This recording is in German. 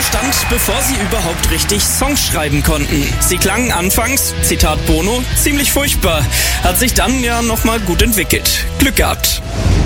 stand, bevor sie überhaupt richtig Songs schreiben konnten. Sie klangen anfangs, Zitat Bono, ziemlich furchtbar, hat sich dann ja nochmal gut entwickelt. Glück gehabt.